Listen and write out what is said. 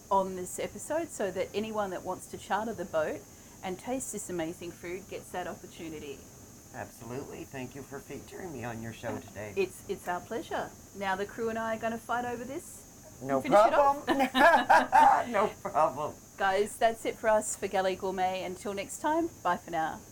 on this episode so that anyone that wants to charter the boat and taste this amazing food gets that opportunity. Absolutely. Thank you for featuring me on your show today. It's our pleasure. Now the crew and I are going to fight over this. No Finish it problem. No problem. Guys, that's it for us for Galley Gourmet. Until next time, bye for now.